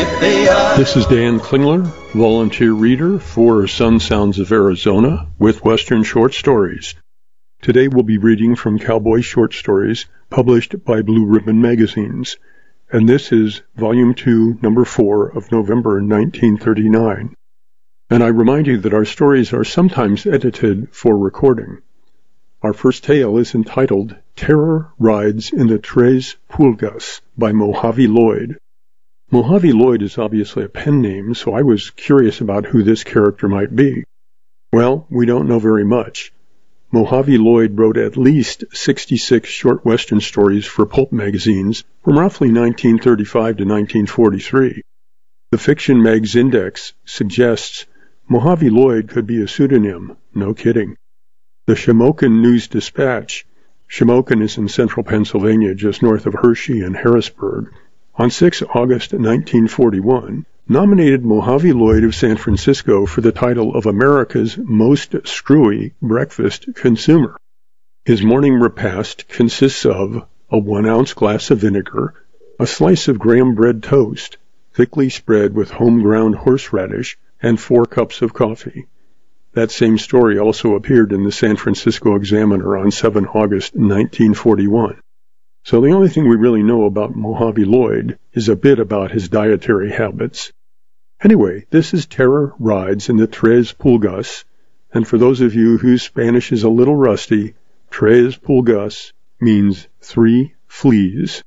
This is Dan Klingler, volunteer reader for Sun Sounds of Arizona with Western Short Stories. Today we'll be reading from Cowboy Short Stories published by Blue Ribbon Magazines, and this is Volume 2, Number 4 of November 1939. And I remind you that our stories are sometimes edited for recording. Our first tale is entitled Terror Rides in the Tres Pulgas by Mojave Lloyd. Mojave Lloyd is obviously a pen name, so I was curious about who this character might be. Well, we don't know very much. Mojave Lloyd wrote at least 66 short Western stories for pulp magazines from roughly 1935 to 1943. The Fiction Mag's index suggests Mojave Lloyd could be a pseudonym. No kidding. The Shamokin News-Dispatch, Shamokin is in central Pennsylvania just north of Hershey and Harrisburg, on 6 August 1941, nominated Mojave Lloyd of San Francisco for the title of America's most screwy breakfast consumer. His morning repast consists of a 1-ounce glass of vinegar, a slice of graham bread toast, thickly spread with home-ground horseradish, and 4 cups of coffee. That same story also appeared in the San Francisco Examiner on 7 August 1941. So the only thing we really know about Mojave Lloyd is a bit about his dietary habits. Anyway, this is Terror Rides in the Tres Pulgas, and for those of you whose Spanish is a little rusty, Tres Pulgas means 3 fleas.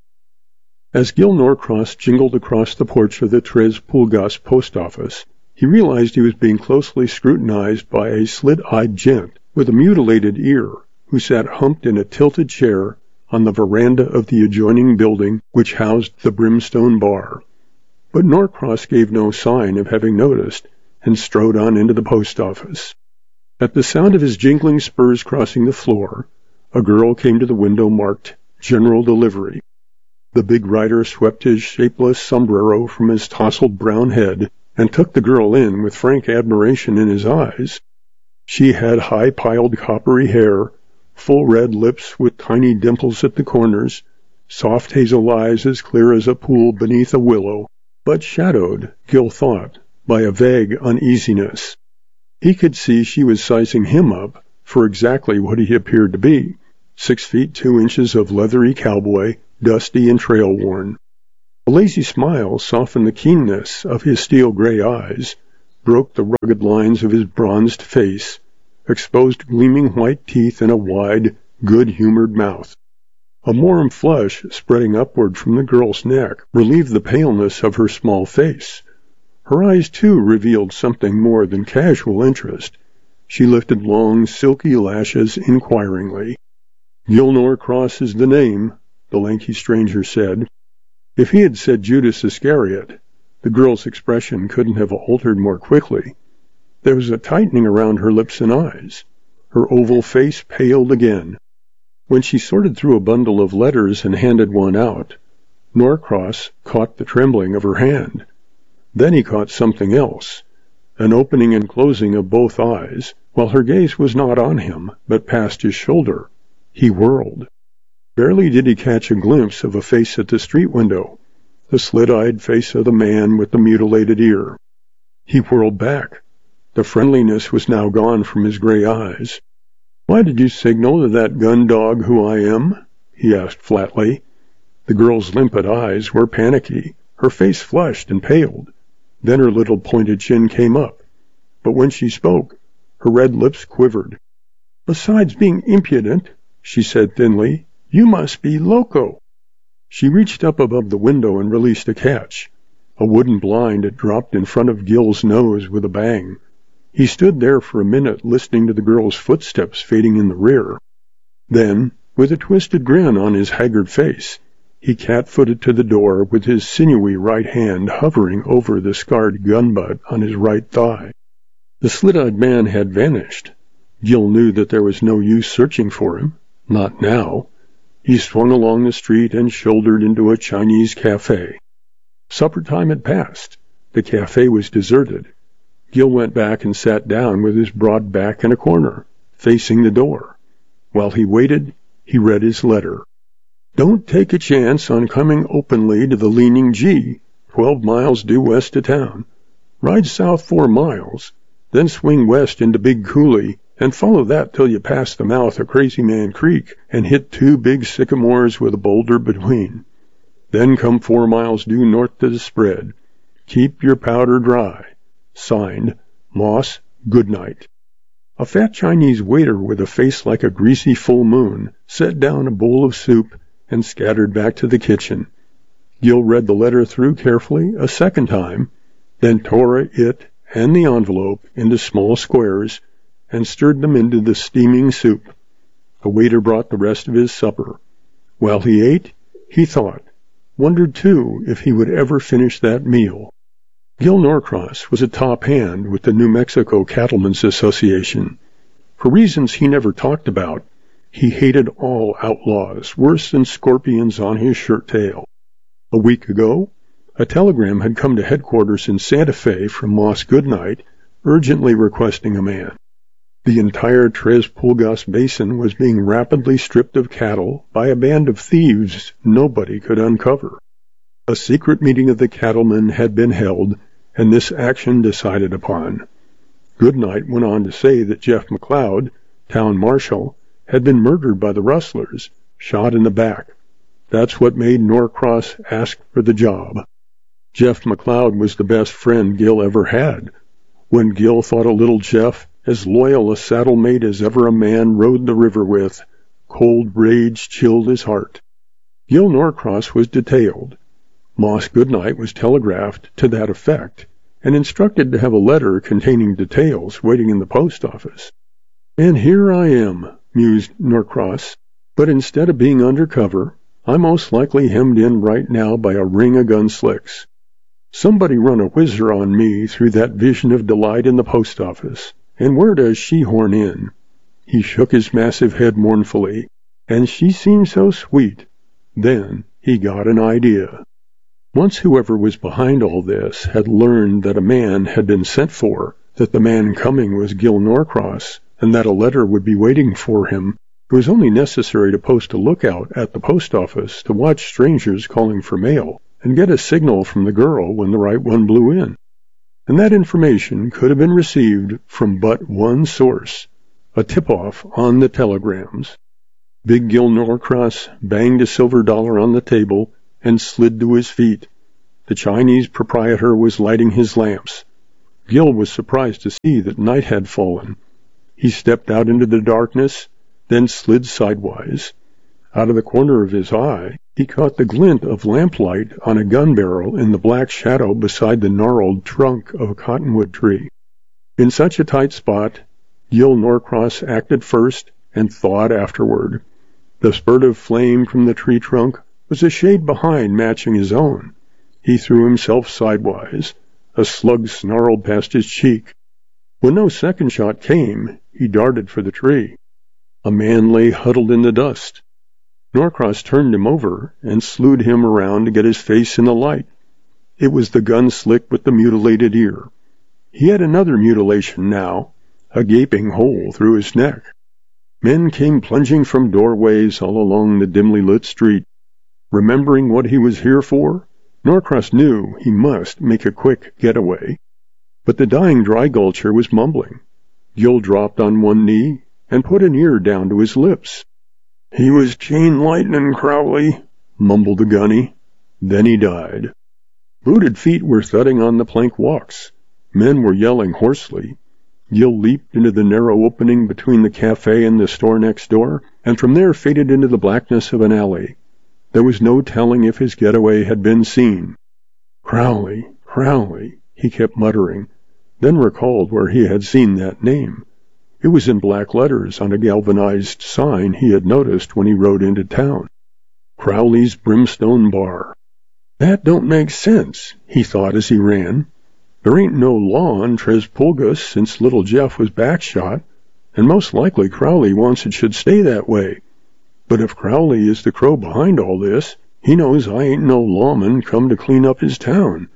As Gil Norcross jingled across the porch of the Tres Pulgas post office, he realized he was being closely scrutinized by a slit-eyed gent with a mutilated ear who sat humped in a tilted chair on the veranda of the adjoining building which housed the Brimstone Bar. But Norcross gave no sign of having noticed and strode on into the post office. At the sound of his jingling spurs crossing the floor, a girl came to the window marked General Delivery. The big rider swept his shapeless sombrero from his tousled brown head and took the girl in with frank admiration in his eyes. She had high-piled coppery hair, full red lips with tiny dimples at the corners, soft hazel eyes as clear as a pool beneath a willow, but shadowed, Gil thought, by a vague uneasiness. He could see she was sizing him up for exactly what he appeared to be, 6 feet 2 inches of leathery cowboy, dusty and trail-worn. A lazy smile softened the keenness of his steel-gray eyes, broke the rugged lines of his bronzed face, exposed gleaming white teeth in a wide, good-humored mouth. A warm flush spreading upward from the girl's neck relieved the paleness of her small face. Her eyes, too, revealed something more than casual interest. She lifted long, silky lashes inquiringly. "Gil Norcross is the name," the lanky stranger said. If he had said Judas Iscariot, the girl's expression couldn't have altered more quickly. There was a tightening around her lips and eyes. Her oval face paled again. When she sorted through a bundle of letters and handed one out, Norcross caught the trembling of her hand. Then he caught something else, an opening and closing of both eyes, while her gaze was not on him, but past his shoulder. He whirled. Barely did he catch a glimpse of a face at the street window, the slit-eyed face of the man with the mutilated ear. He whirled back. The friendliness was now gone from his gray eyes. "Why did you signal to that gun dog who I am?" he asked flatly. The girl's limpid eyes were panicky. Her face flushed and paled. Then her little pointed chin came up. But when she spoke, her red lips quivered. "Besides being impudent," she said thinly, "you must be loco." She reached up above the window and released a catch. A wooden blind had dropped in front of Gil's nose with a bang. He stood there for a minute listening to the girl's footsteps fading in the rear. Then, with a twisted grin on his haggard face, he cat-footed to the door with his sinewy right hand hovering over the scarred gun butt on his right thigh. The slit-eyed man had vanished. Gil knew that there was no use searching for him. Not now. He swung along the street and shouldered into a Chinese cafe. Supper time had passed. The cafe was deserted. Gil went back and sat down with his broad back in a corner, facing the door. While he waited, he read his letter. "Don't take a chance on coming openly to the Leaning G. 12 miles due west of town. Ride south 4 miles, then swing west into Big Coulee, and follow that till you pass the mouth of Crazy Man Creek and hit 2 big sycamores with a boulder between. Then come 4 miles due north to the spread. Keep your powder dry. Signed, Moss Goodnight. A fat Chinese waiter with a face like a greasy full moon set down a bowl of soup and scattered back to the kitchen. Gil read the letter through carefully a second time, then tore it and the envelope into small squares and stirred them into the steaming soup. The waiter brought the rest of his supper. While he ate, he thought, wondered too if he would ever finish that meal. Gil Norcross was a top hand with the New Mexico Cattlemen's Association. For reasons he never talked about, he hated all outlaws worse than scorpions on his shirt tail. A week ago, a telegram had come to headquarters in Santa Fe from Moss Goodnight, urgently requesting a man. The entire Tres Pulgas Basin was being rapidly stripped of cattle by a band of thieves nobody could uncover. A secret meeting of the cattlemen had been held, and this action decided upon. Goodnight went on to say that Jeff McLeod, town marshal, had been murdered by the rustlers, shot in the back. That's what made Norcross ask for the job. Jeff McLeod was the best friend Gil ever had. When Gil thought of little Jeff, as loyal a saddle mate as ever a man rode the river with, cold rage chilled his heart. Gil Norcross was detailed. Moss Goodnight was telegraphed to that effect, and instructed to have a letter containing details waiting in the post office. And here I am, mused Norcross, but instead of being undercover, I'm most likely hemmed in right now by a ring of gun slicks. Somebody run a whizzer on me through that vision of delight in the post office, and where does she horn in? He shook his massive head mournfully, and she seemed so sweet. Then he got an idea. Once whoever was behind all this had learned that a man had been sent for, that the man coming was Gil Norcross, and that a letter would be waiting for him, it was only necessary to post a lookout at the post office to watch strangers calling for mail, and get a signal from the girl when the right one blew in. And that information could have been received from but one source, a tip-off on the telegrams. Big Gil Norcross banged a silver dollar on the table and slid to his feet. The Chinese proprietor was lighting his lamps. Gil was surprised to see that night had fallen. He stepped out into the darkness, then slid sidewise. Out of the corner of his eye, he caught the glint of lamplight on a gun barrel in the black shadow beside the gnarled trunk of a cottonwood tree. In such a tight spot, Gil Norcross acted first and thawed afterward. The spurt of flame from the tree trunk was a shade behind matching his own. He threw himself sidewise. A slug snarled past his cheek. When no second shot came, he darted for the tree. A man lay huddled in the dust. Norcross turned him over and slewed him around to get his face in the light. It was the gun slick with the mutilated ear. He had another mutilation now, a gaping hole through his neck. Men came plunging from doorways all along the dimly lit street. Remembering what he was here for, Norcross knew he must make a quick getaway. But the dying dry gulcher was mumbling. Gil dropped on one knee and put an ear down to his lips. "He was chain lightning, Crowley," mumbled the gunny. Then he died. Booted feet were thudding on the plank walks. Men were yelling hoarsely. Gil leaped into the narrow opening between the cafe and the store next door, and from there faded into the blackness of an alley. There was no telling if his getaway had been seen. Crowley, Crowley, he kept muttering, then recalled where he had seen that name. It was in black letters on a galvanized sign he had noticed when he rode into town. Crowley's Brimstone Bar. That don't make sense, he thought as he ran. There ain't no law on Tres Pulgas since little Jeff was backshot, and most likely Crowley wants it should stay that way. But if Crowley is the crow behind all this, he knows I ain't no lawman come to clean up his town.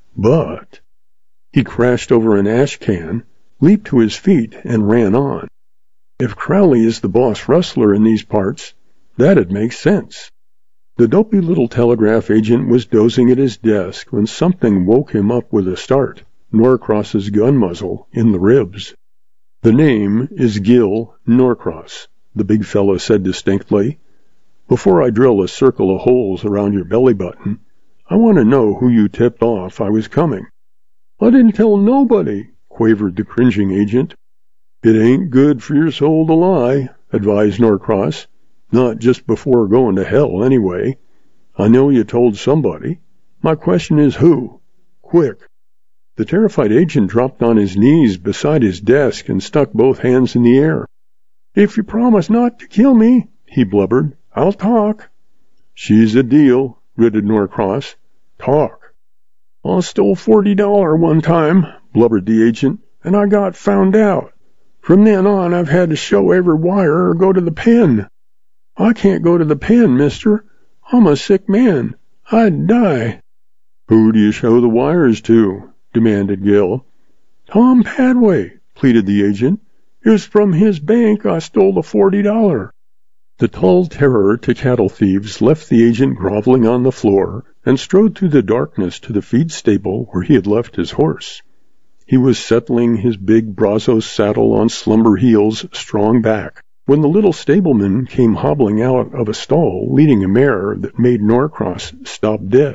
But he crashed over an ash can, leaped to his feet, and ran on. If Crowley is the boss rustler in these parts, that'd make sense. The dopey little telegraph agent was dozing at his desk when something woke him up with a start. Norcross's gun muzzle in the ribs. "The name is Gil Norcross," the big fellow said distinctly. "Before I drill a circle of holes around your belly button, I want to know who you tipped off I was coming." "I didn't tell nobody," quavered the cringing agent. "It ain't good for your soul to lie," advised Norcross. "Not just before going to hell, anyway. I know you told somebody. My question is who? Quick." The terrified agent dropped on his knees beside his desk and stuck both hands in the air. "If you promise not to kill me," he blubbered, "I'll talk." "She's a deal," gritted Norcross. "Talk." "I stole $40 one time," blubbered the agent, "and I got found out. From then on, I've had to show every wire or go to the pen." "I can't go to the pen, mister. I'm a sick man. I'd die." "Who do you show the wires to?" demanded Gil. "Tom Padway," pleaded the agent. "It was from his bank I stole the $40. The tall terror to cattle thieves left the agent groveling on the floor and strode through the darkness to the feed stable where he had left his horse. He was settling his big Brazos saddle on Slumber Heel's strong back when the little stableman came hobbling out of a stall leading a mare that made Norcross stop dead.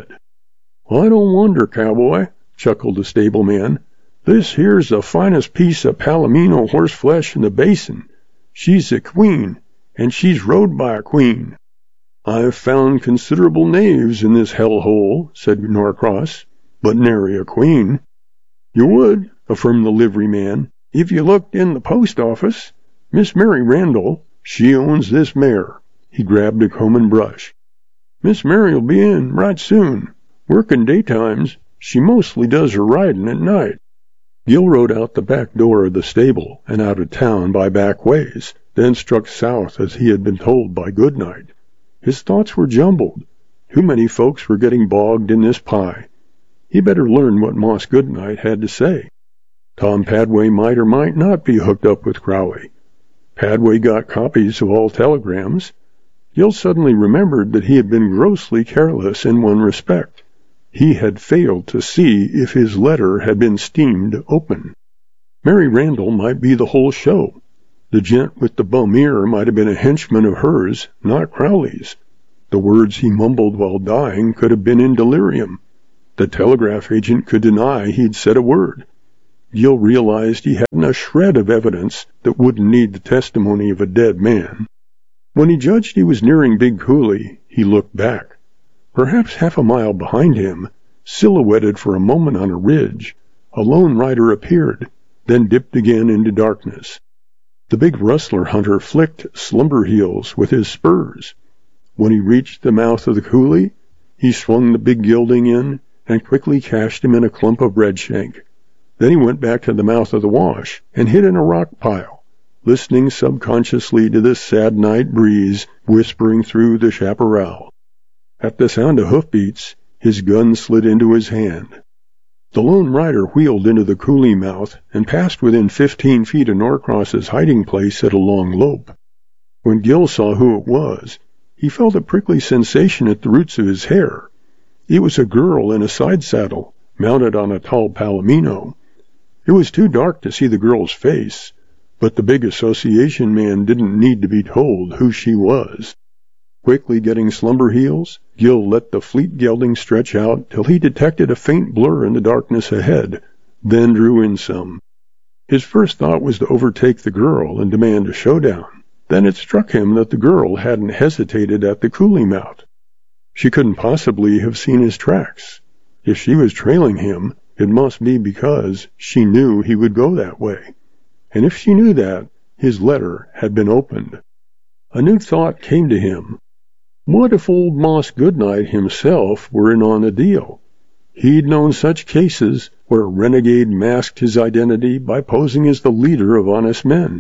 "I don't wonder, cowboy," chuckled the stableman. "This here's the finest piece of Palomino horseflesh in the basin. She's a queen, and she's rode by a queen." "I've found considerable knaves in this hell-hole," said Norcross, "but nary a queen." "You would," affirmed the liveryman, "if you looked in the post office. Miss Mary Randall, she owns this mare." He grabbed a comb and brush. "Miss Mary'll be in right soon. Working daytimes. She mostly does her riding at night." Gil rode out the back door of the stable and out of town by back ways, then struck south as he had been told by Goodnight. His thoughts were jumbled. Too many folks were getting bogged in this pie. He better learn what Moss Goodnight had to say. Tom Padway might or might not be hooked up with Crowley. Padway got copies of all telegrams. Gil suddenly remembered that he had been grossly careless in one respect. He had failed to see if his letter had been steamed open. Mary Randall might be the whole show. The gent with the bum ear might have been a henchman of hers, not Crowley's. The words he mumbled while dying could have been in delirium. The telegraph agent could deny he'd said a word. Gil realized he hadn't a shred of evidence that wouldn't need the testimony of a dead man. When he judged he was nearing Big Coulee, he looked back. Perhaps half a mile behind him, silhouetted for a moment on a ridge, a lone rider appeared, then dipped again into darkness. The big rustler hunter flicked Slumber Heels with his spurs. When he reached the mouth of the coulee, he swung the big gelding in and quickly cached him in a clump of redshank. Then he went back to the mouth of the wash and hid in a rock pile, listening subconsciously to the sad night breeze whispering through the chaparral. At the sound of hoofbeats, his gun slid into his hand. The lone rider wheeled into the coulee mouth and passed within 15 feet of Norcross's hiding place at a long lope. When Gil saw who it was, he felt a prickly sensation at the roots of his hair. It was a girl in a side saddle, mounted on a tall palomino. It was too dark to see the girl's face, but the big association man didn't need to be told who she was. Quickly getting Slumber Heels, Gil let the fleet gelding stretch out till he detected a faint blur in the darkness ahead, then drew in some. His first thought was to overtake the girl and demand a showdown. Then it struck him that the girl hadn't hesitated at the coulee mouth. She couldn't possibly have seen his tracks. If she was trailing him, it must be because she knew he would go that way. And if she knew that, his letter had been opened. A new thought came to him. What if old Moss Goodnight himself were in on the deal? He'd known such cases where a renegade masked his identity by posing as the leader of honest men.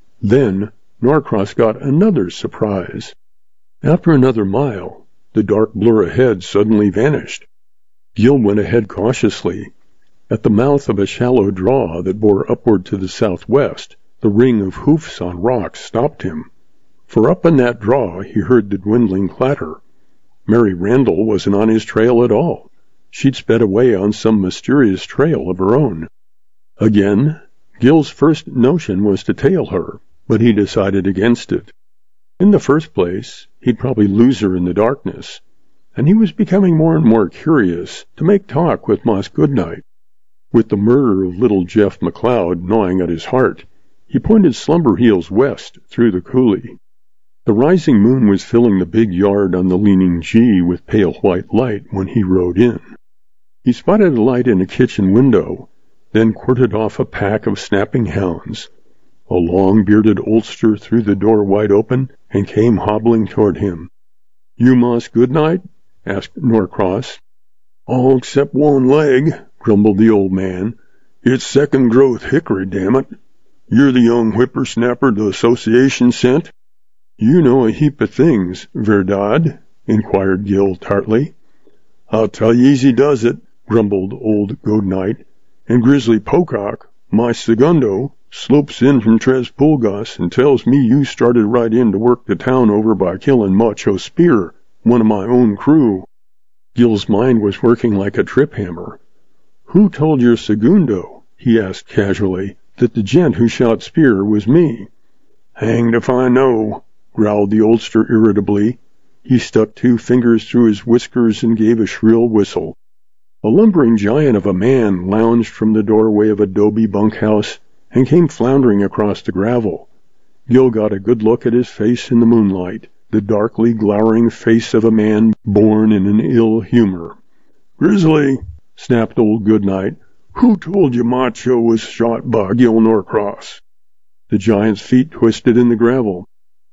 Then Norcross got another surprise. After another mile, the dark blur ahead suddenly vanished. Gil went ahead cautiously. At the mouth of a shallow draw that bore upward to the southwest, the ring of hoofs on rocks stopped him. For up in that draw he heard the dwindling clatter. Mary Randall wasn't on his trail at all. She'd sped away on some mysterious trail of her own. Again, Gil's first notion was to tail her, but he decided against it. In the first place, he'd probably lose her in the darkness, and he was becoming more and more curious to make talk with Moss Goodnight. With the murder of little Jeff McLeod gnawing at his heart, he pointed Slumber Heels west through the coulee. The rising moon was filling the big yard on the leaning G with pale white light when he rode in. He spotted a light in a kitchen window, then quartered off a pack of snapping hounds. A long-bearded oldster threw the door wide open and came hobbling toward him. "You Moss Goodnight?" asked Norcross. "All except one leg," grumbled the old man. "It's second-growth hickory, damn it. You're the young whippersnapper the association sent?" "You know a heap of things, Verdad?" inquired Gil tartly. "I'll tell you easy does it," grumbled old Goodnight. "And Grizzly Pocock, my segundo, slopes in from Tres Pulgas and tells me you started right in to work the town over by killing Macho Spear, one of my own crew." Gil's mind was working like a trip hammer. "Who told your segundo," he asked casually, "that the gent who shot Spear was me?" "Hanged if I know," growled the oldster irritably. He stuck 2 fingers through his whiskers and gave a shrill whistle. A lumbering giant of a man lounged from the doorway of a adobe bunkhouse and came floundering across the gravel. Gil got a good look at his face in the moonlight, the darkly glowering face of a man born in an ill humor. "Grizzly," snapped old Goodnight, "who told you Macho was shot by Gil Norcross?" The giant's feet twisted in the gravel.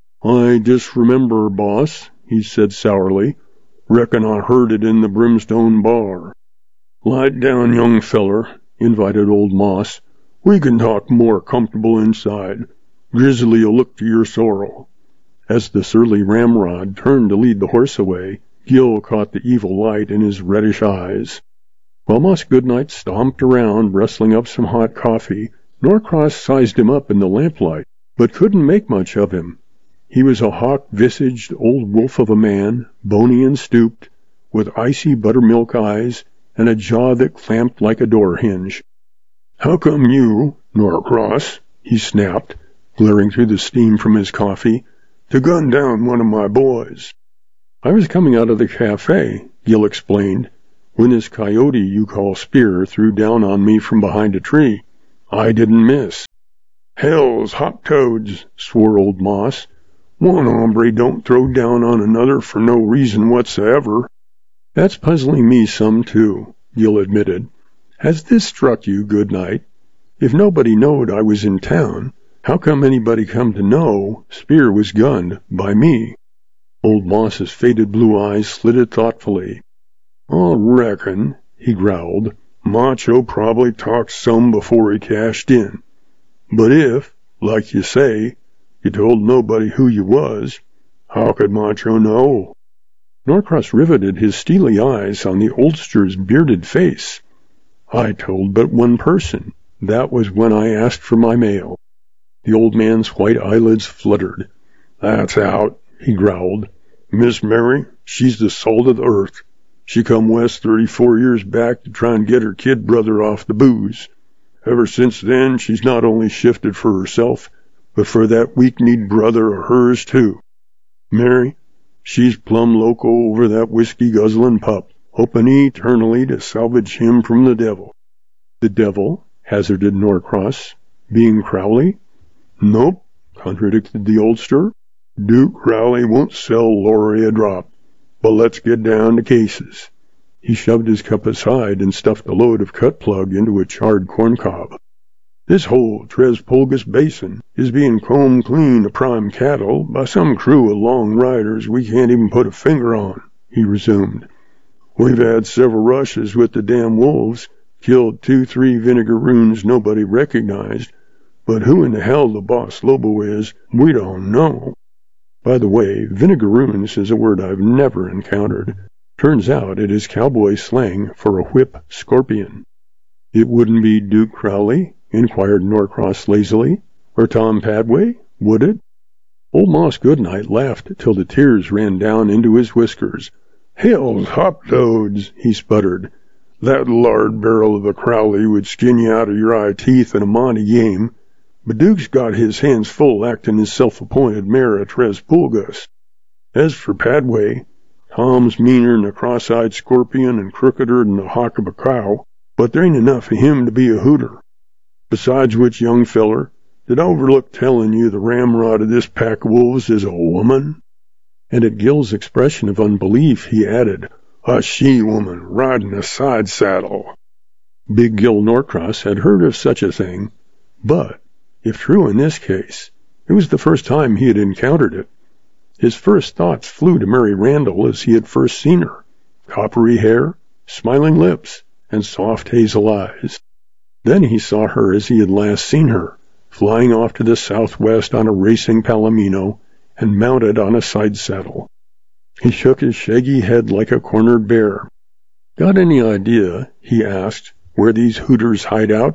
"I disremember, boss," he said sourly. "Reckon I heard it in the Brimstone Bar." "Light down, young feller," invited old Moss. "We can talk more comfortable inside. Grizzly'll look to your sorrel." As the surly ramrod turned to lead the horse away, Gil caught the evil light in his reddish eyes. While Moss Goodnight stomped around, rustling up some hot coffee, Norcross sized him up in the lamplight, but couldn't make much of him. He was a hawk-visaged old wolf of a man, bony and stooped, with icy buttermilk eyes and a jaw that clamped like a door hinge. "How come you, Norcross," he snapped, glaring through the steam from his coffee, "to gun down one of my boys?" "I was coming out of the cafe," Gil explained, "when this coyote you call Spear threw down on me from behind a tree. I didn't miss." "Hell's hot toads," swore old Moss. "One hombre don't throw down on another for no reason whatsoever." "That's puzzling me some, too," Gil admitted. "Has this struck you, Goodnight? If nobody knowed I was in town, how come anybody come to know Spear was gunned by me?" Old Moss's faded blue eyes slitted thoughtfully. "I reckon," he growled, "Macho probably talked some before he cashed in. But if, like you say, you told nobody who you was, how could Macho know?" Norcross riveted his steely eyes on the oldster's bearded face. "I told but one person. That was when I asked for my mail." The old man's white eyelids fluttered. "That's out," he growled. "Miss Mary, she's the salt of the earth. She come west 34 years back to try and get her kid brother off the booze. Ever since then, she's not only shifted for herself, but for that weak-kneed brother of hers, too. Mary, she's plumb loco over that whiskey-guzzling pup, hoping eternally to salvage him from the devil." "The devil?" hazarded Norcross. "Being Crowley?" "Nope," contradicted the oldster. "Duke Crowley won't sell Laurie a drop. But let's get down to cases." He shoved his cup aside and stuffed a load of cut plug into a charred corncob. "This whole Tres Pulgas Basin is being combed clean of prime cattle by some crew of long riders we can't even put a finger on," he resumed. "We've had several rushes with the damn wolves, killed 2-3 vinegaroons nobody recognized, but who in the hell the boss Lobo is, we don't know. By the way, vinegaroons is a word I've never encountered. Turns out it is cowboy slang for a whip scorpion." "It wouldn't be Duke Crowley?" inquired Norcross lazily. "Or Tom Padway, would it?" Old Moss Goodnight laughed till the tears ran down into his whiskers. "Hell's hop toads," he sputtered. "That lard barrel of a Crowley would skin you out of your eye teeth in a Monte game, but Duke's got his hands full acting his self-appointed mayor of Tres Pulgas. As for Padway, Tom's meaner'n a cross-eyed scorpion and crookeder than the hock of a cow, but there ain't enough of him to be a hooter. Besides which, young feller, did I overlook telling you the ramrod of this pack of wolves is a woman?" And at Gil's expression of unbelief, he added, "A she-woman riding a side saddle." Big Gil Norcross had heard of such a thing, but, if true in this case, it was the first time he had encountered it. His first thoughts flew to Mary Randall as he had first seen her: coppery hair, smiling lips, and soft hazel eyes. Then he saw her as he had last seen her, flying off to the southwest on a racing palomino and mounted on a side saddle. He shook his shaggy head like a cornered bear. "Got any idea," he asked, "where these hooters hide out?"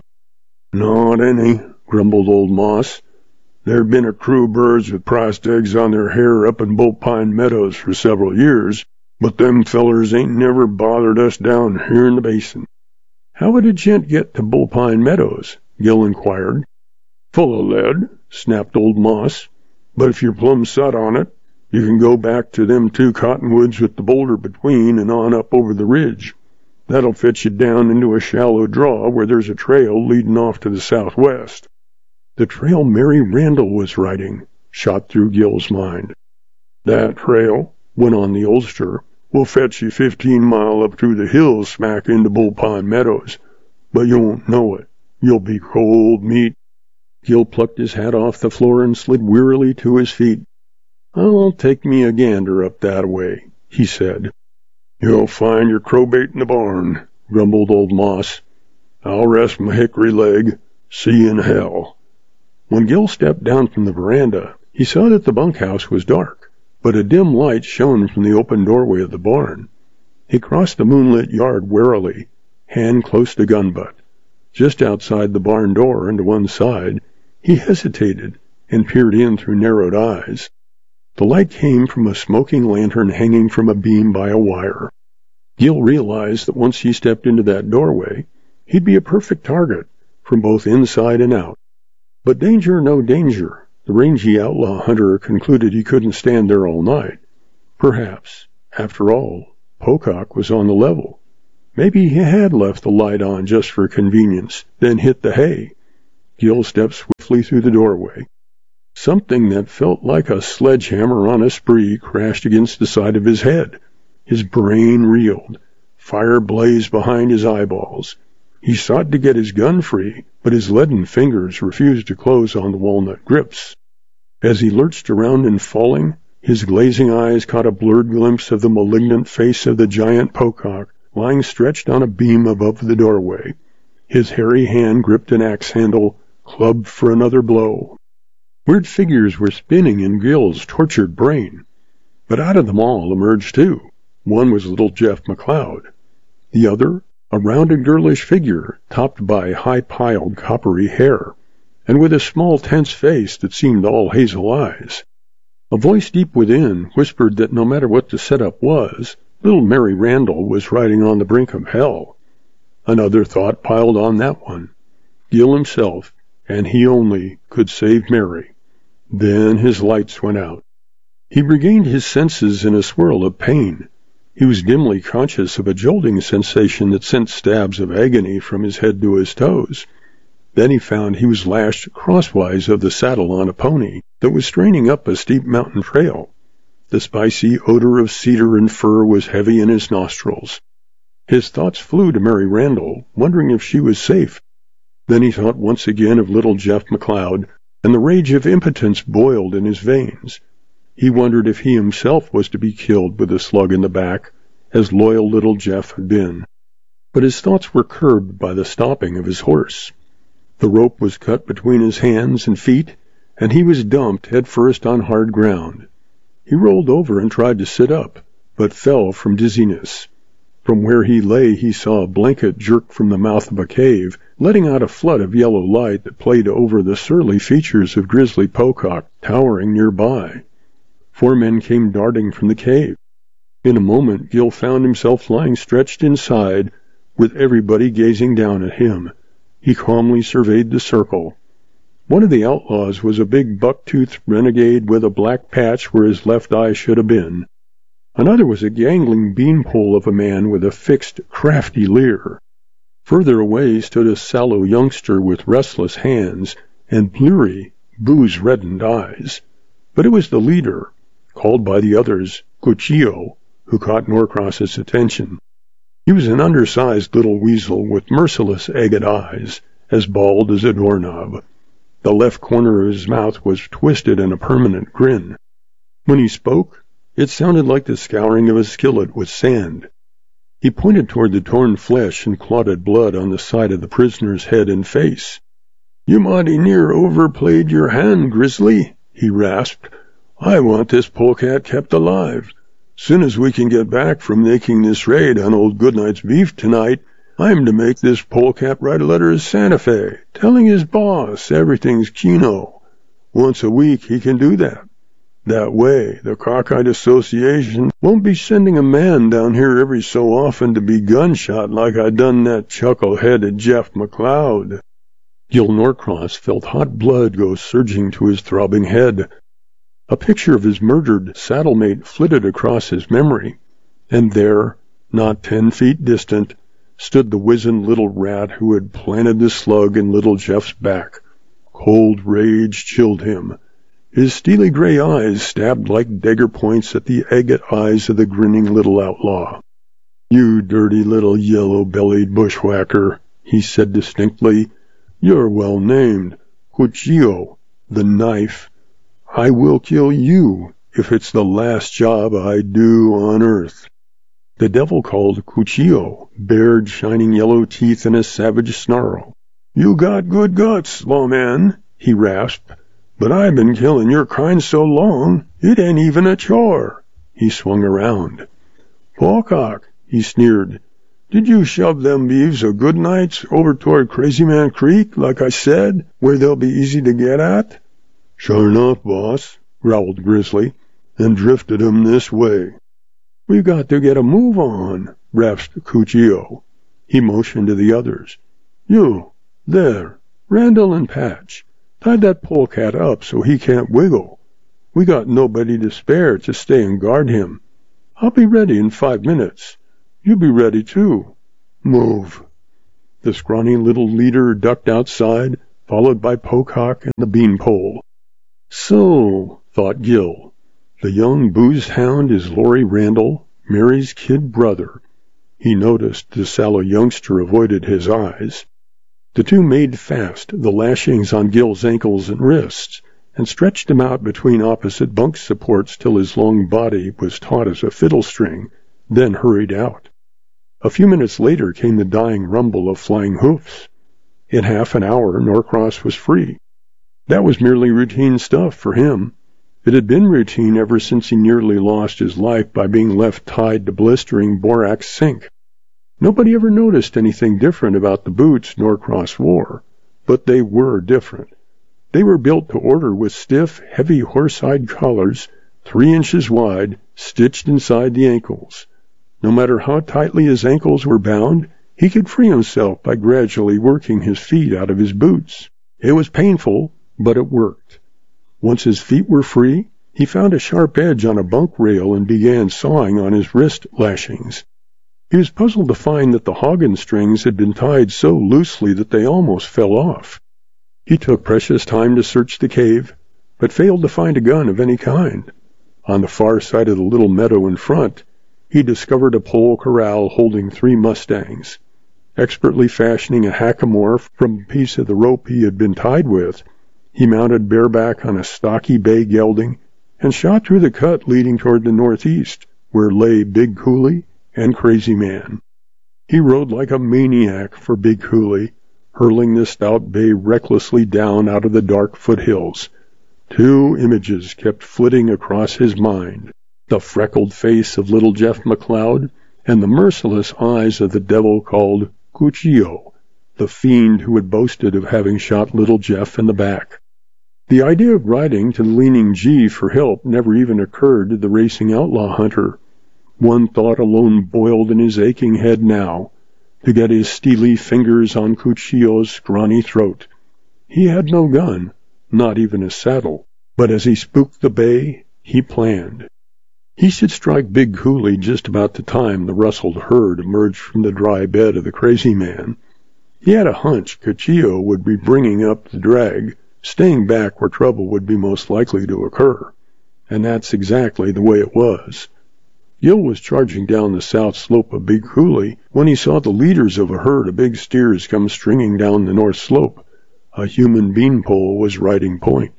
"Not any," grumbled old Moss. "There've been a crew of birds with priced eggs on their hair up in Bullpine Meadows for several years, but them fellers ain't never bothered us down here in the basin." "How would a gent get to Bullpine Meadows?" Gil inquired. "Full of lead," snapped old Moss. "But if you're plumb set on it, you can go back to them 2 cottonwoods with the boulder between and on up over the ridge. That'll fetch you down into a shallow draw where there's a trail leading off to the southwest." The trail Mary Randall was riding shot through Gil's mind. "That trail," went on the oldster, "will fetch you 15 mile up through the hills smack into Bullpine Meadows, but you won't know it. You'll be cold meat." Gil plucked his hat off the floor and slid wearily to his feet. "I'll take me a gander up that way," he said. "You'll find your crowbait in the barn," grumbled old Moss. "I'll rest my hickory leg. See you in hell." When Gil stepped down from the veranda, he saw that the bunkhouse was dark, but a dim light shone from the open doorway of the barn. He crossed the moonlit yard warily, hand close to gun butt. Just outside the barn door and to one side, he hesitated and peered in through narrowed eyes. The light came from a smoking lantern hanging from a beam by a wire. Gil realized that once he stepped into that doorway, he'd be a perfect target from both inside and out. But danger, no danger. The rangy outlaw hunter concluded he couldn't stand there all night. Perhaps, after all, Pocock was on the level. Maybe he had left the light on just for convenience, then hit the hay. Gil stepped swiftly through the doorway. Something that felt like a sledgehammer on a spree crashed against the side of his head. His brain reeled. Fire blazed behind his eyeballs. He sought to get his gun free, but his leaden fingers refused to close on the walnut grips. As he lurched around in falling, his glazing eyes caught a blurred glimpse of the malignant face of the giant Pocock lying stretched on a beam above the doorway. His hairy hand gripped an axe handle, clubbed for another blow. Weird figures were spinning in Gil's tortured brain, but out of them all emerged 2. One was little Jeff McLeod. The other, a rounded girlish figure topped by high-piled coppery hair, and with a small tense face that seemed all hazel eyes. A voice deep within whispered that no matter what the setup was, little Mary Randall was riding on the brink of hell. Another thought piled on that one. Gil himself, and he only, could save Mary. Then his lights went out. He regained his senses in a swirl of pain. He was dimly conscious of a jolting sensation that sent stabs of agony from his head to his toes. Then he found he was lashed crosswise of the saddle on a pony that was straining up a steep mountain trail. The spicy odor of cedar and fir was heavy in his nostrils. His thoughts flew to Mary Randall, wondering if she was safe. Then he thought once again of little Jeff McLeod, and the rage of impotence boiled in his veins. He wondered if he himself was to be killed with a slug in the back, as loyal little Jeff had been. But his thoughts were curbed by the stopping of his horse. The rope was cut between his hands and feet, and he was dumped headfirst on hard ground. He rolled over and tried to sit up, but fell from dizziness. From where he lay he saw a blanket jerk from the mouth of a cave, letting out a flood of yellow light that played over the surly features of Grizzly Pocock towering nearby. 4 men came darting from the cave. In a moment, Gil found himself lying stretched inside, with everybody gazing down at him. He calmly surveyed the circle. One of the outlaws was a big buck-toothed renegade with a black patch where his left eye should have been. Another was a gangling beanpole of a man with a fixed, crafty leer. Further away stood a sallow youngster with restless hands and bleary, booze-reddened eyes. But it was the leader, called by the others Cuchillo, who caught Norcross's attention. He was an undersized little weasel with merciless agate eyes, as bald as a doorknob. The left corner of his mouth was twisted in a permanent grin. When he spoke, it sounded like the scouring of a skillet with sand. He pointed toward the torn flesh and clotted blood on the side of the prisoner's head and face. "You mighty near overplayed your hand, Grizzly," he rasped. "I want this polecat kept alive. Soon as we can get back from making this raid on old Goodnight's beef tonight, I'm to make this polecat write a letter to Santa Fe, telling his boss everything's keno. Once a week he can do that. That way, the Cockeyed Association won't be sending a man down here every so often to be gunshot like I done that chuckle-headed Jeff McLeod." Gil Norcross felt hot blood go surging to his throbbing head. A picture of his murdered saddle-mate flitted across his memory, and there, not 10 feet distant, stood the wizened little rat who had planted the slug in little Jeff's back. Cold rage chilled him. His steely gray eyes stabbed like dagger points at the agate eyes of the grinning little outlaw. "You dirty little yellow-bellied bushwhacker," he said distinctly. "You're well named. Cuchillo, the knife. I will kill you if it's the last job I do on earth." The devil called Cuchillo bared shining yellow teeth in a savage snarl. "You got good guts, lawman," he rasped, "but I've been killing your kind so long, it ain't even a chore." He swung around. "Pocock," he sneered, "did you shove them beeves of Goodnights over toward Crazy Man Creek, like I said, where they'll be easy to get at?" "Sure enough, boss," growled Grizzly, "and drifted 'em this way." "We've got to get a move on," rasped Cuchillo. He motioned to the others. "You, there, Randall and Patch, tie that polecat up so he can't wiggle. We got nobody to spare to stay and guard him. I'll be ready in 5 minutes. You be ready, too. Move." The scrawny little leader ducked outside, followed by Pocock and the beanpole. So, thought Gil, the young booze hound is Laurie Randall, Mary's kid brother. He noticed the sallow youngster avoided his eyes. The two made fast the lashings on Gil's ankles and wrists, and stretched him out between opposite bunk supports till his long body was taut as a fiddle string, then hurried out. A few minutes later came the dying rumble of flying hoofs. In half an hour, Norcross was free. That was merely routine stuff for him. It had been routine ever since he nearly lost his life by being left tied to blistering borax sink. Nobody ever noticed anything different about the boots Norcross wore, but they were different. They were built to order with stiff, heavy horse-hide collars, 3 inches wide, stitched inside the ankles. No matter how tightly his ankles were bound, he could free himself by gradually working his feet out of his boots. It was painful, but it worked. Once his feet were free, he found a sharp edge on a bunk rail and began sawing on his wrist lashings. He was puzzled to find that the hoggin strings had been tied so loosely that they almost fell off. He took precious time to search the cave, but failed to find a gun of any kind. On the far side of the little meadow in front, he discovered a pole corral holding 3 mustangs. Expertly fashioning a hackamore from a piece of the rope he had been tied with, he mounted bareback on a stocky bay gelding and shot through the cut leading toward the northeast, where lay Big Cooley and Crazy Man. He rode like a maniac for Big Cooley, hurling the stout bay recklessly down out of the dark foothills. 2 images kept flitting across his mind, the freckled face of little Jeff McLeod and the merciless eyes of the devil called Cuchillo, the fiend who had boasted of having shot little Jeff in the back. The idea of riding to the Leaning G for help never even occurred to the racing outlaw hunter. One thought alone boiled in his aching head now, to get his steely fingers on Cuchillo's scrawny throat. He had no gun, not even a saddle, but as he spooked the bay, he planned. He should strike Big Coulee just about the time the rustled herd emerged from the dry bed of the crazy man. He had a hunch Cuchillo would be bringing up the drag, staying back where trouble would be most likely to occur. And that's exactly the way it was. Gil was charging down the south slope of Big Coulee when he saw the leaders of a herd of big steers come stringing down the north slope. A human beanpole was riding point.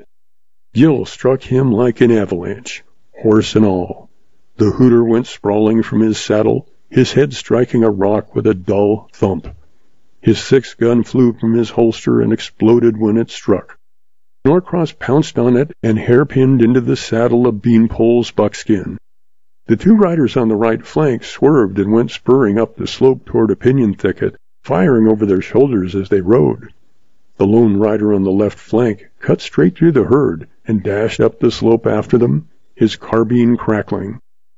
Gil struck him like an avalanche, horse and all. The hooter went sprawling from his saddle, his head striking a rock with a dull thump. His sixth gun flew from his holster and exploded when it struck. Norcross pounced on it and hairpinned into the saddle of Beanpole's buckskin. The two riders on the right flank swerved and went spurring up the slope toward a pinyon thicket, firing over their shoulders as they rode. The lone rider on the left flank cut straight through the herd and dashed up the slope after them, his carbine crackling.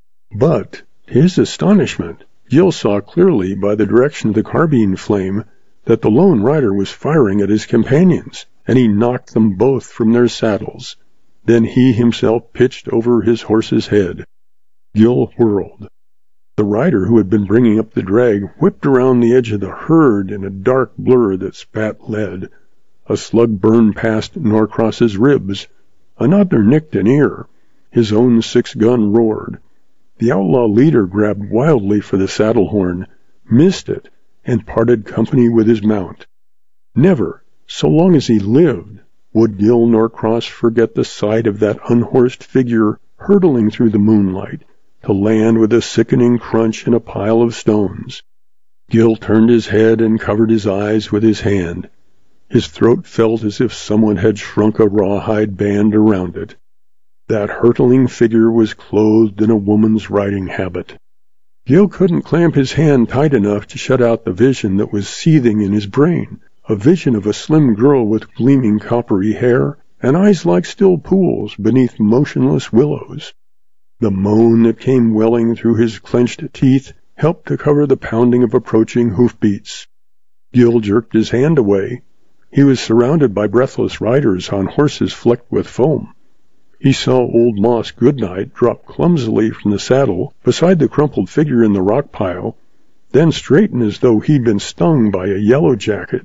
But, to his astonishment, Gil saw clearly by the direction of the carbine flame that the lone rider was firing at his companions, and he knocked them both from their saddles. Then he himself pitched over his horse's head. Gil whirled. The rider who had been bringing up the drag whipped around the edge of the herd in a dark blur that spat lead. A slug burned past Norcross's ribs. Another nicked an ear. His own six-gun roared. The outlaw leader grabbed wildly for the saddle horn, missed it, and parted company with his mount. Never, so long as he lived, would Gil Norcross forget the sight of that unhorsed figure hurtling through the moonlight, to land with a sickening crunch in a pile of stones. Gil turned his head and covered his eyes with his hand. His throat felt as if someone had shrunk a rawhide band around it. That hurtling figure was clothed in a woman's riding habit. Gil couldn't clamp his hand tight enough to shut out the vision that was seething in his brain, a vision of a slim girl with gleaming coppery hair and eyes like still pools beneath motionless willows. The moan that came welling through his clenched teeth helped to cover the pounding of approaching hoofbeats. Gil jerked his hand away. He was surrounded by breathless riders on horses flecked with foam. He saw old Moss Goodnight drop clumsily from the saddle beside the crumpled figure in the rock pile, then straighten as though he'd been stung by a yellow jacket.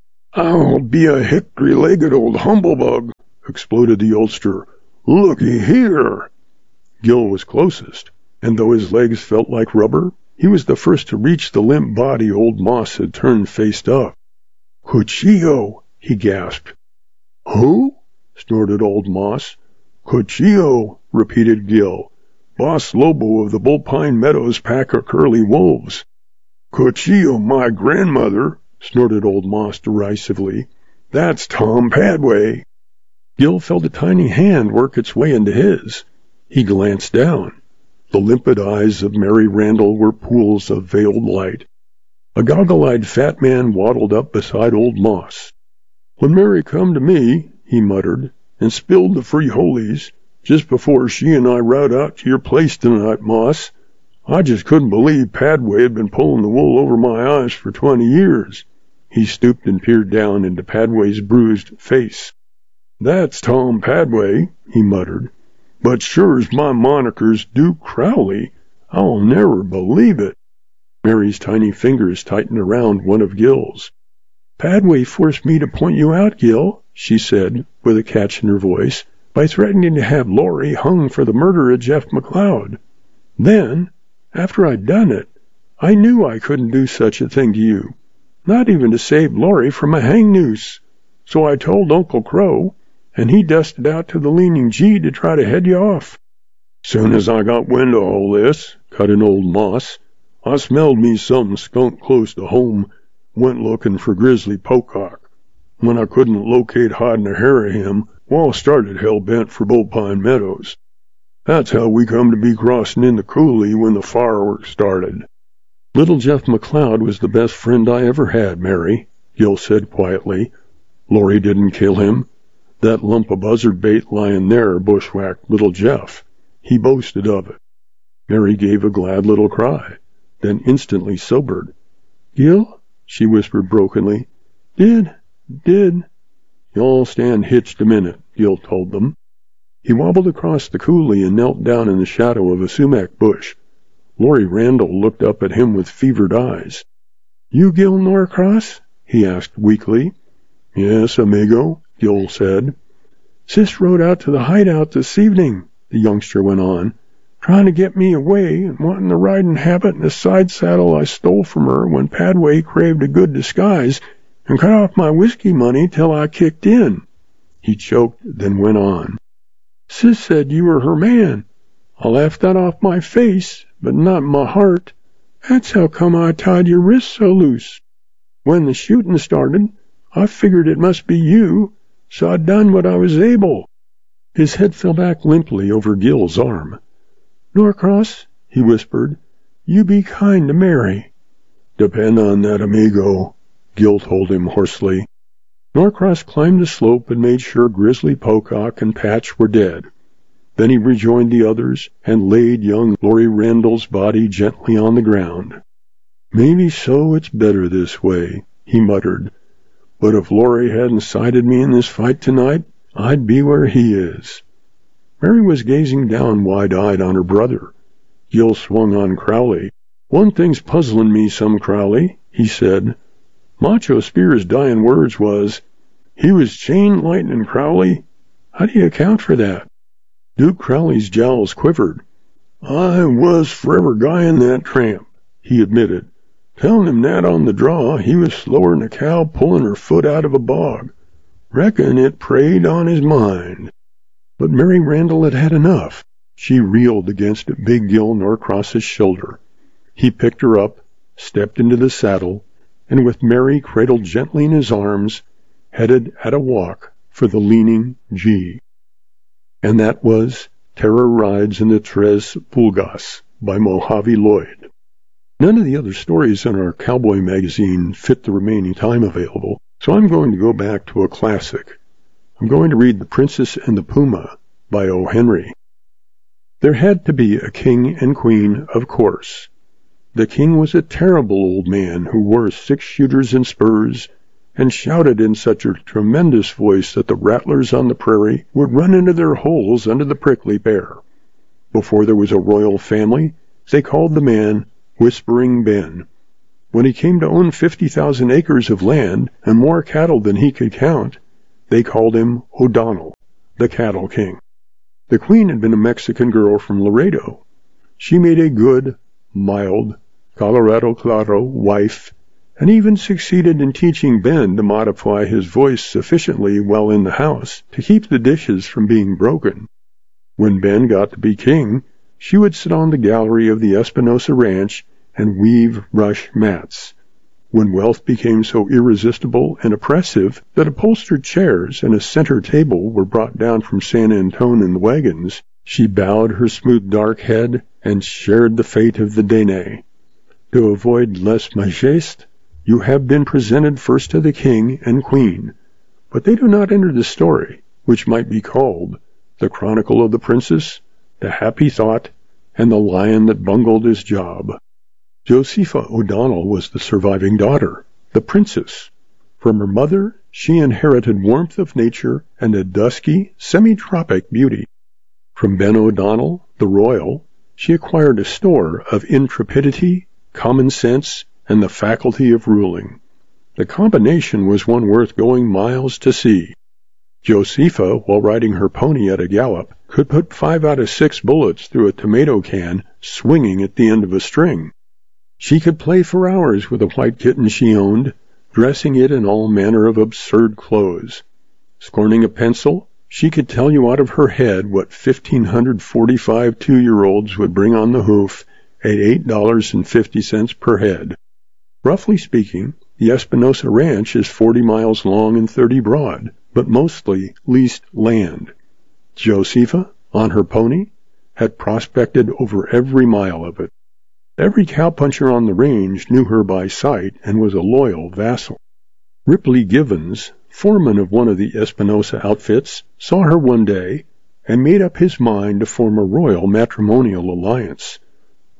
"I'll be a hickory-legged old humblebug," exploded the oldster. "Looky here!" Gil was closest, and though his legs felt like rubber, he was the first to reach the limp body old Moss had turned face up. "Cuchillo!" he gasped. "Who?" snorted old Moss. "Cuchillo," repeated Gil. "Boss Lobo of the Bullpine Meadows pack of curly wolves." "Cuchillo, my grandmother," snorted old Moss derisively. "That's Tom Padway." Gil felt a tiny hand work its way into his. He glanced down. The limpid eyes of Mary Randall were pools of veiled light. A goggle-eyed fat man waddled up beside old Moss. "When Mary come to me," he muttered, "and spilled the frijoles, just before she and I rode out to your place tonight, Moss, I just couldn't believe Padway had been pulling the wool over my eyes for 20 years. He stooped and peered down into Padway's bruised face. "That's Tom Padway," he muttered. "But sure as my moniker's Duke Crowley, I'll never believe it." Mary's tiny fingers tightened around one of Gil's. "Padway forced me to point you out, Gil," she said, with a catch in her voice, "by threatening to have Laurie hung for the murder of Jeff McLeod. Then, after I'd done it, I knew I couldn't do such a thing to you, not even to save Laurie from a hang noose. So I told Uncle Crow, and he dusted out to the Leaning G to try to head you off." "Soon as I got wind of all this," cut in old Moss, "I smelled me something skunk close to home, went looking for Grizzly Pocock. When I couldn't locate hide nor hair of him, well, started hell-bent for Bullpine Meadows. That's how we come to be crossing in the coulee when the fireworks started." "Little Jeff McLeod was the best friend I ever had, Mary," Gil said quietly. "Laurie didn't kill him. That lump of buzzard bait lying there bushwhacked little Jeff. He boasted of it." Mary gave a glad little cry, then instantly sobered. "Gil?" she whispered brokenly. Did. "You'll stand hitched a minute," Gil told them. He wobbled across the coulee and knelt down in the shadow of a sumac bush. Laurie Randall looked up at him with fevered eyes. "You Gil Norcross?" he asked weakly. "Yes, amigo," Gil said. "Sis rode out to the hideout this evening," the youngster went on, "trying to get me away and wanting the riding habit and the side saddle I stole from her when Padway craved a good disguise and cut off my whiskey money till I kicked in." He choked, then went on. "Sis said you were her man. I laughed that off my face, but not my heart. That's how come I tied your wrists so loose. When the shooting started, I figured it must be you, so I done what I was able." His head fell back limply over Gil's arm. "Norcross," he whispered, "you be kind to Mary." "Depend on that, amigo," Gil told him hoarsely. Norcross climbed the slope and made sure Grizzly Pocock and Patch were dead. Then he rejoined the others and laid young Laurie Randall's body gently on the ground. "Maybe so it's better this way," he muttered. "But if Laurie hadn't sided me in this fight tonight, I'd be where he is." Mary was gazing down wide-eyed on her brother. Gil swung on Crowley. "One thing's puzzling me some, Crowley," he said. "Macho Spear's dying words was, 'He was chain lightning, Crowley.' How do you account for that?" Duke Crowley's jowls quivered. "I was forever guying that tramp," he admitted. "Telling him that on the draw he was slower'n a cow pulling her foot out of a bog. Reckon it preyed on his mind." But Mary Randall had had enough. She reeled against big Gil Norcross's shoulder. He picked her up, stepped into the saddle, and with Mary cradled gently in his arms, headed at a walk for the Leaning G. And that was Terror Rides in the Tres Pulgas by Mojave Lloyd. None of the other stories in our cowboy magazine fit the remaining time available, so I'm going to go back to a classic. I'm going to read The Princess and the Puma by O. Henry. There had to be a king and queen, of course. The king was a terrible old man who wore 6-shooters and spurs and shouted in such a tremendous voice that the rattlers on the prairie would run into their holes under the prickly pear. Before there was a royal family, they called the man Whispering Ben. When he came to own 50,000 acres of land and more cattle than he could count, they called him O'Donnell, the Cattle King. The queen had been a Mexican girl from Laredo. She made a good, mild, Colorado Claro wife, and even succeeded in teaching Ben to modify his voice sufficiently while in the house to keep the dishes from being broken. When Ben got to be king, she would sit on the gallery of the Espinosa Ranch and weave rush mats. When wealth became so irresistible and oppressive that upholstered chairs and a center table were brought down from San Antone in the wagons, she bowed her smooth dark head and shared the fate of the Dene. To avoid lèse majesté, you have been presented first to the king and queen, but they do not enter the story, which might be called The Chronicle of the Princess, The Happy Thought, and The Lion That Bungled His Job. Josepha O'Donnell was the surviving daughter, the princess. From her mother, she inherited warmth of nature and a dusky, semi-tropic beauty. From Ben O'Donnell, the royal, she acquired a store of intrepidity, common sense, and the faculty of ruling. The combination was one worth going miles to see. Josepha, while riding her pony at a gallop, could put 5 out of 6 bullets through a tomato can swinging at the end of a string. She could play for hours with a white kitten she owned, dressing it in all manner of absurd clothes. Scorning a pencil, she could tell you out of her head what 1,545 2-year-olds would bring on the hoof at $8.50 per head. Roughly speaking, the Espinosa Ranch is 40 miles long and 30 broad, but mostly leased land. Josepha, on her pony, had prospected over every mile of it. Every cowpuncher on the range knew her by sight and was a loyal vassal. Ripley Givens, foreman of one of the Espinosa outfits, saw her one day and made up his mind to form a royal matrimonial alliance.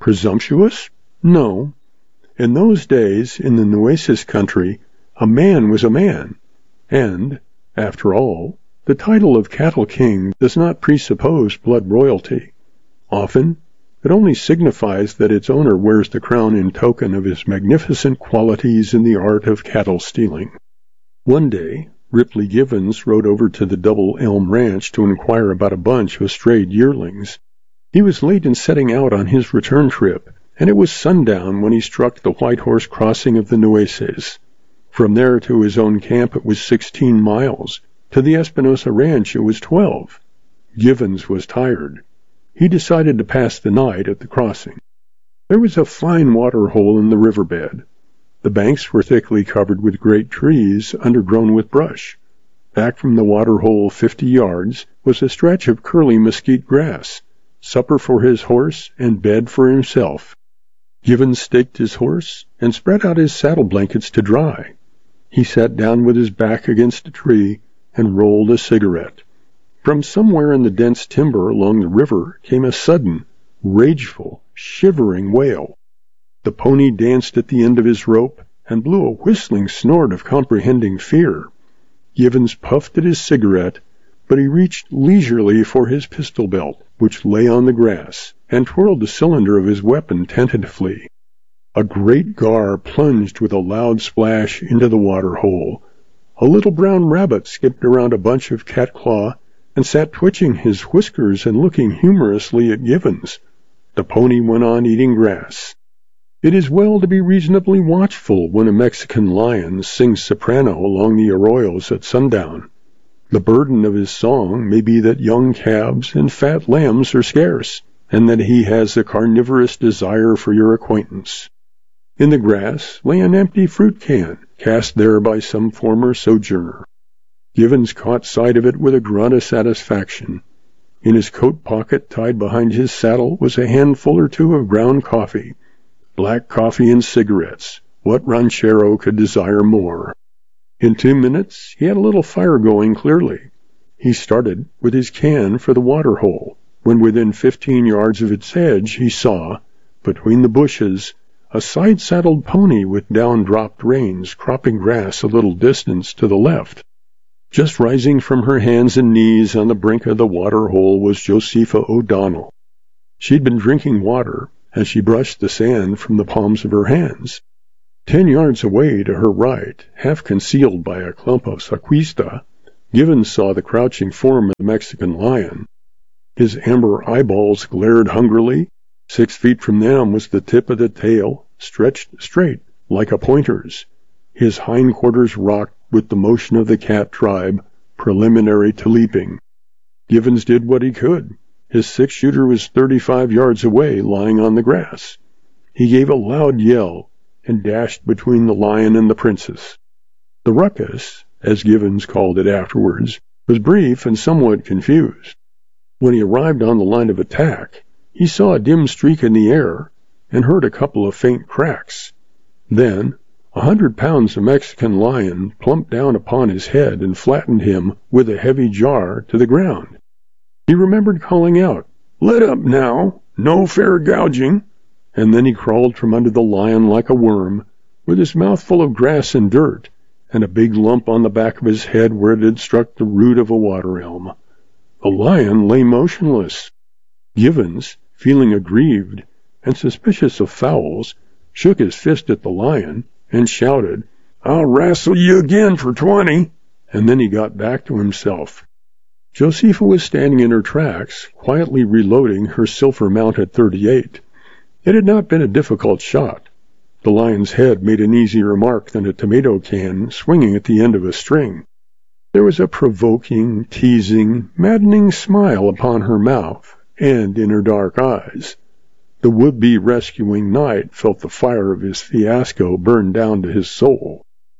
Presumptuous? No. In those days, in the Nueces country, a man was a man, and, after all, the title of cattle king does not presuppose blood royalty. Often, it only signifies that its owner wears the crown in token of his magnificent qualities in the art of cattle stealing. One day, Ripley Givens rode over to the Double Elm Ranch to inquire about a bunch of strayed yearlings. He was late in setting out on his return trip, and it was sundown when he struck the White Horse Crossing of the Nueces. From there to his own camp it was 16 miles. To the Espinosa Ranch it was 12. Givens was tired. He decided to pass the night at the crossing. There was a fine water hole in the riverbed. The banks were thickly covered with great trees, undergrown with brush. Back from the water hole 50 yards was a stretch of curly mesquite grass, supper for his horse and bed for himself. Givens staked his horse and spread out his saddle blankets to dry. He sat down with his back against a tree and rolled a cigarette. From somewhere in the dense timber along the river came a sudden, rageful, shivering wail. The pony danced at the end of his rope and blew a whistling snort of comprehending fear. Givens puffed at his cigarette, but he reached leisurely for his pistol belt, which lay on the grass, and twirled the cylinder of his weapon tentatively. A great gar plunged with a loud splash into the water hole. A little brown rabbit skipped around a bunch of catclaw and sat twitching his whiskers and looking humorously at Givens. The pony went on eating grass. It is well to be reasonably watchful when a Mexican lion sings soprano along the arroyos at sundown. The burden of his song may be that young calves and fat lambs are scarce, and that he has a carnivorous desire for your acquaintance. In the grass lay an empty fruit can, cast there by some former sojourner. Givens caught sight of it with a grunt of satisfaction. In his coat pocket, tied behind his saddle, was a handful or two of ground coffee. Black coffee and cigarettes. What ranchero could desire more? In 2 minutes, he had a little fire going clearly. He started with his can for the water hole. When within 15 yards of its edge, he saw, between the bushes, a side-saddled pony with down-dropped reins cropping grass a little distance to the left. Just rising from her hands and knees on the brink of the water hole was Josepha O'Donnell. She'd been drinking water as she brushed the sand from the palms of her hands. 10 yards away to her right, half concealed by a clump of sacuista, Givens saw the crouching form of the Mexican lion. His amber eyeballs glared hungrily. 6 feet from them was the tip of the tail, stretched straight, like a pointer's. His hindquarters rocked with the motion of the cat tribe, preliminary to leaping. Givens did what he could. His 6-shooter was 35 yards away, lying on the grass. He gave a loud yell and dashed between the lion and the princess. The ruckus, as Givens called it afterwards, was brief and somewhat confused. When he arrived on the line of attack, he saw a dim streak in the air and heard a couple of faint cracks. Then 100 pounds of Mexican lion plumped down upon his head and flattened him with a heavy jar to the ground. He remembered calling out, "Let up now! No fair gouging!" And then he crawled from under the lion like a worm, with his mouth full of grass and dirt, and a big lump on the back of his head where it had struck the root of a water elm. The lion lay motionless. Givens, feeling aggrieved and suspicious of fouls, shook his fist at the lion and shouted, "I'll wrestle you again for 20!" And then he got back to himself. Josepha was standing in her tracks, quietly reloading her silver-mounted .38. It had not been a difficult shot. The lion's head made an easier mark than a tomato can swinging at the end of a string. There was a provoking, teasing, maddening smile upon her mouth and in her dark eyes. The would-be rescuing knight felt the fire of his fiasco burn down to his soul.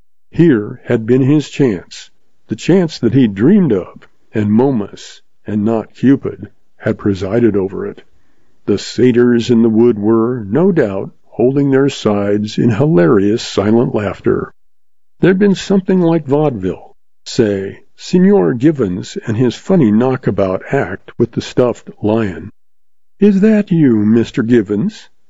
Here had been his chance, the chance that he'd dreamed of, and Momus, and not Cupid, had presided over it. The satyrs in the wood were, no doubt, holding their sides in hilarious silent laughter. There'd been something like vaudeville, say, Signor Givens and his funny knockabout act with the stuffed lion. "Is that you, Mr. Givens?"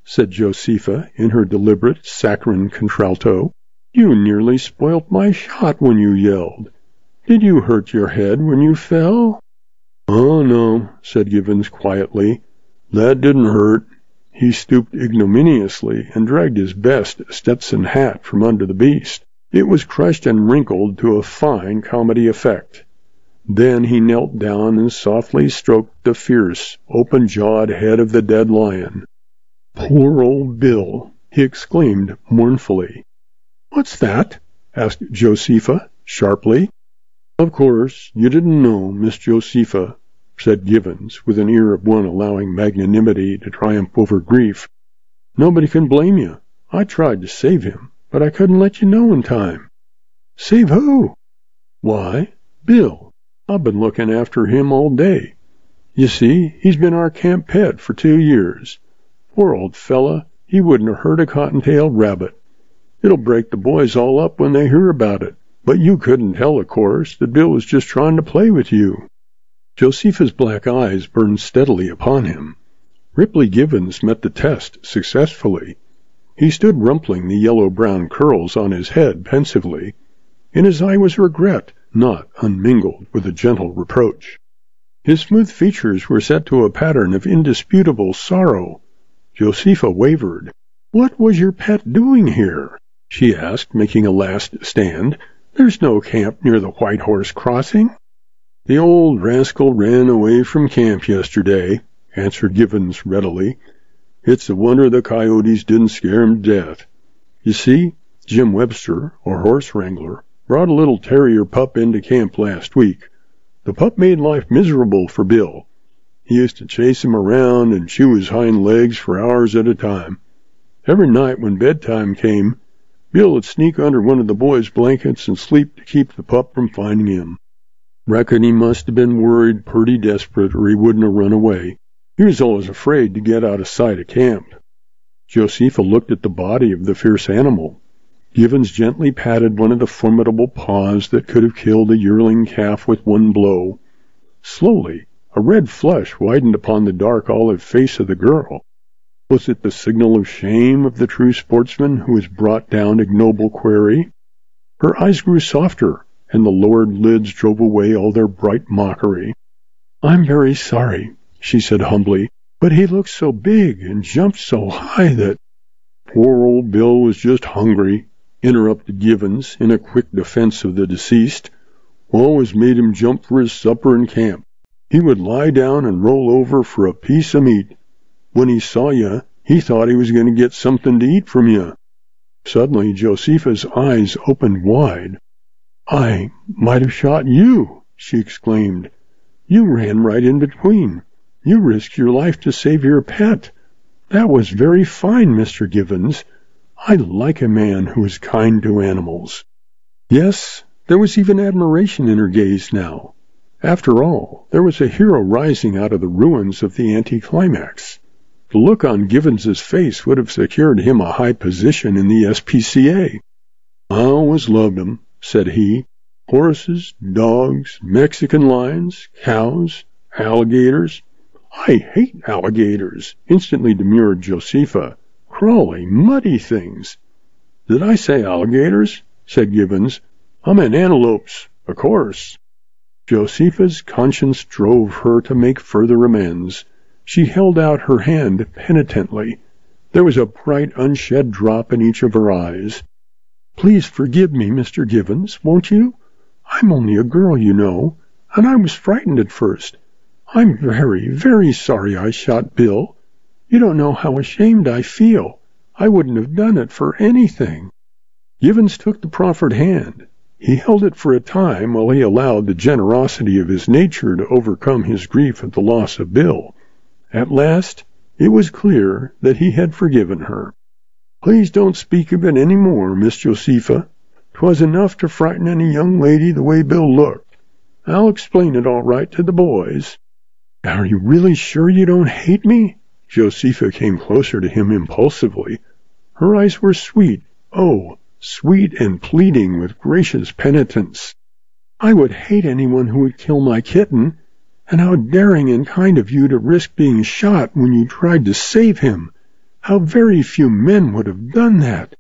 said Josepha in her deliberate saccharine contralto. "You nearly spoilt my shot when you yelled. Did you hurt your head when you fell?" "Oh, no," said Givens quietly. "That didn't hurt." He stooped ignominiously and dragged his best Stetson hat from under the beast. It was crushed and wrinkled to a fine comedy effect. Then he knelt down and softly stroked the fierce, open-jawed head of the dead lion. "Poor old Bill!" he exclaimed mournfully. "What's that?" asked Josepha sharply. "Of course, you didn't know, Miss Josepha," said Givens, with an air of one allowing magnanimity to triumph over grief. "Nobody can blame you. I tried to save him, but I couldn't let you know in time." "Save who?" "Why, Bill. I've been looking after him all day. You see, he's been our camp pet for 2 years. Poor old fella, he wouldn't have hurt a cotton-tailed rabbit. It'll break the boys all up when they hear about it. But you couldn't tell, of course, that Bill was just trying to play with you." Josepha's black eyes burned steadily upon him. Ripley Givens met the test successfully. He stood rumpling the yellow-brown curls on his head pensively. In his eye was regret, not unmingled with a gentle reproach. His smooth features were set to a pattern of indisputable sorrow. Josepha wavered. "What was your pet doing here?" she asked, making a last stand. "There's no camp near the White Horse Crossing." "The old rascal ran away from camp yesterday," answered Givens readily. "It's a wonder the coyotes didn't scare him to death. You see, Jim Webster, our horse wrangler, brought a little terrier pup into camp last week. The pup made life miserable for Bill. He used to chase him around and chew his hind legs for hours at a time. Every night when bedtime came, Bill would sneak under one of the boys' blankets and sleep to keep the pup from finding him. Reckon he must have been worried purty desperate or he wouldn't have run away. He was always afraid to get out of sight of camp." Josepha looked at the body of the fierce animal. Givens gently patted one of the formidable paws that could have killed a yearling calf with one blow. Slowly, a red flush widened upon the dark olive face of the girl. Was it the signal of shame of the true sportsman who has brought down ignoble quarry? Her eyes grew softer, and the lowered lids drove away all their bright mockery. "I'm very sorry," she said humbly, "but he looked so big and jumped so high that—" "Poor old Bill was just hungry," interrupted Givens in a quick defense of the deceased. "Always made him jump for his supper in camp. He would lie down and roll over for a piece of meat. When he saw you, he thought he was going to get something to eat from you." Suddenly Josepha's eyes opened wide. "I might have shot you," she exclaimed. "You ran right in between. You risked your life to save your pet. That was very fine, Mr. Givens. I like a man who is kind to animals." Yes, there was even admiration in her gaze now. After all, there was a hero rising out of the ruins of the anticlimax. The look on Givens's face would have secured him a high position in the SPCA. "I always loved 'em," said he. "Horses, dogs, Mexican lions, cows, alligators." "I hate alligators," instantly demurred Josepha. "Crawly, muddy things." "Did I say alligators?" said Givens. "I meant antelopes, of course." Josepha's conscience drove her to make further amends. She held out her hand penitently. There was a bright unshed drop in each of her eyes. "Please forgive me, Mr. Givens, won't you? I'm only a girl, you know, and I was frightened at first. I'm very, very sorry I shot Bill. You don't know how ashamed I feel. I wouldn't have done it for anything." Givens took the proffered hand. He held it for a time while he allowed the generosity of his nature to overcome his grief at the loss of Bill. At last, it was clear that he had forgiven her. "Please don't speak of it any more, Miss Josepha. 'Twas enough to frighten any young lady the way Bill looked. I'll explain it all right to the boys." "Are you really sure you don't hate me?" Josepha came closer to him impulsively. Her eyes were sweet, sweet and pleading with gracious penitence. "I would hate anyone who would kill my kitten. And how daring and kind of you to risk being shot when you tried to save him. How very few men would have done that!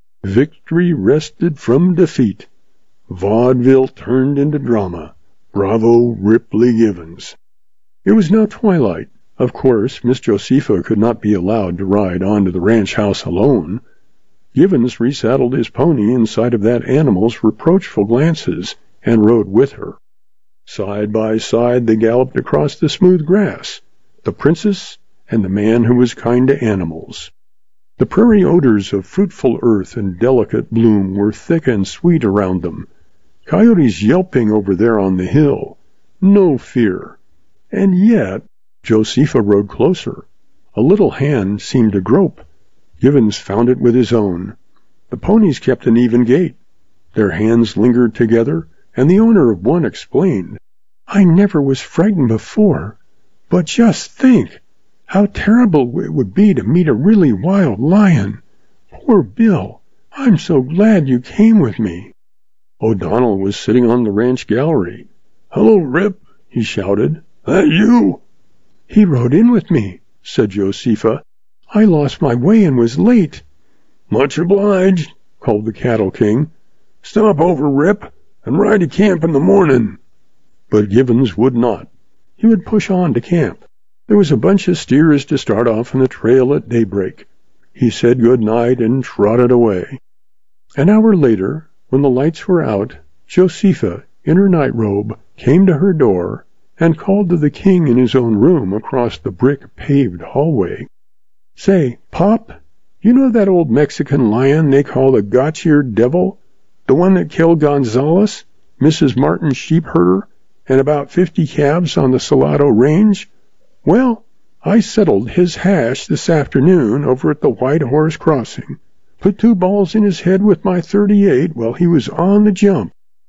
Victory wrested from defeat. Vaudeville turned into drama. Bravo, Ripley Givens. It was now twilight. Of course, Miss Josepha could not be allowed to ride on to the ranch house alone. Givens resaddled his pony in sight of that animal's reproachful glances and rode with her. Side by side they galloped across the smooth grass, the princess and the man who was kind to animals. The prairie odors of fruitful earth and delicate bloom were thick and sweet around them. Coyotes yelping over there on the hill. No fear. And yet, Josepha rode closer. A little hand seemed to grope. Givens found it with his own. The ponies kept an even gait. Their hands lingered together, and the owner of one explained, "I never was frightened before, but just think how terrible it would be to meet a really wild lion. Poor Bill, I'm so glad you came with me." O'Donnell was sitting on the ranch gallery. "Hello, Rip," he shouted. "That you?" "He rode in with me," said Josepha. "I lost my way and was late." "Much obliged," called the Cattle King. "Stop over, Rip, and ride to camp in the morning." But Givens would not. He would push on to camp. There was a bunch of steers to start off on the trail at daybreak. He said good night and trotted away. An hour later, when the lights were out, Josepha, in her nightrobe, came to her door and called to the king in his own room across the brick-paved hallway. "Say, Pop, you know that old Mexican lion they call the Gotch-eared Devil? The one that killed Gonzales, Mrs. Martin's sheep herder, and about 50 calves on the Salado Range? Well, I settled his hash this afternoon over at the White Horse Crossing. Put 2 balls in his head with my .38 while he was on the jump.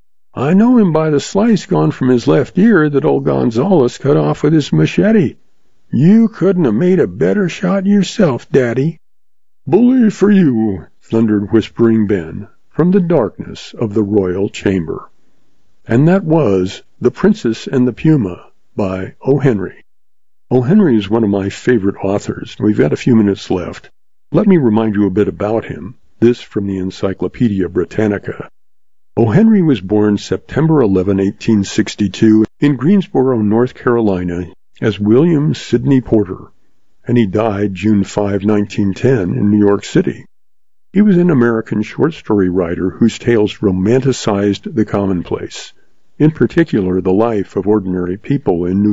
I know him by the slice gone from his left ear that old Gonzales cut off with his machete. You couldn't have made a better shot yourself, Daddy." "Bully for you," thundered Whispering Ben from the darkness of the royal chamber. And that was The Princess and the Puma by O. Henry. O. Henry is one of my favorite authors. We've got a few minutes left. Let me remind you a bit about him. This from the Encyclopedia Britannica. O. Henry was born September 11, 1862, in Greensboro, North Carolina, as William Sidney Porter, and he died June 5, 1910, in New York City. He was an American short story writer whose tales romanticized the commonplace, in particular the life of ordinary people in New